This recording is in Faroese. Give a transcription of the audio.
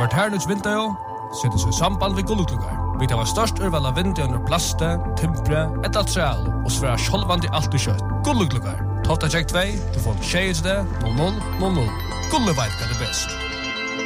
Kvarternets vinter setter seg samband ved gulluglugar. Vi tar størst urval av vinter under plaste, timpre, et altreal og svære sjolvandi alt i kjøtt. Gulluglugar. Tofta check 2, du får 6 0000. Gulleveit er det best.